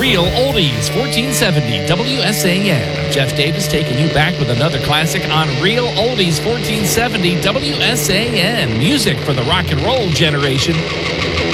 Real Oldies 1470 WSAN. Jeff Davis taking you back with another classic on Real Oldies 1470 WSAN. Music for the rock and roll generation.